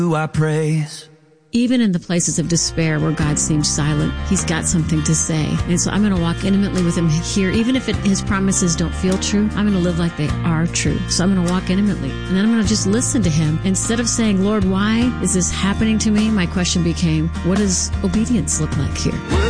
I praise. Even in the places of despair where God seems silent, He's got something to say. And so I'm going to walk intimately with Him here. Even if His promises don't feel true, I'm going to live like they are true. So I'm going to walk intimately. And then I'm going to just listen to Him. Instead of saying, Lord, why is this happening to me? My question became, what does obedience look like here?